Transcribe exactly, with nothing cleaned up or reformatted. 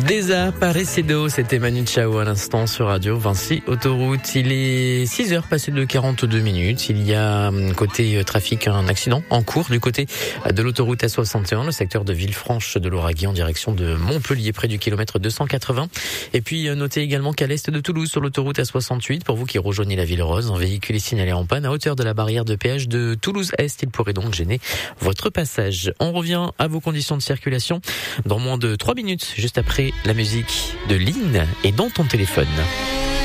Déjà, Parecedo, c'était Manu Chao à l'instant sur Radio Vinci Autoroute. Il est six heures passées de quarante-deux minutes. Il y a côté trafic un accident en cours du côté de l'autoroute A soixante et un, le secteur de Villefranche de l'Auragui en direction de Montpellier près du kilomètre deux cent quatre-vingts. Et puis notez également qu'à l'est de Toulouse sur l'autoroute A soixante-huit, pour vous qui rejoignez la ville rose, un véhicule est signalé en panne à hauteur de la barrière de péage de Toulouse-Est. Il pourrait donc gêner votre passage. On revient à vos conditions de circulation dans moins de trois minutes, juste après la musique de Lynn et dans ton téléphone.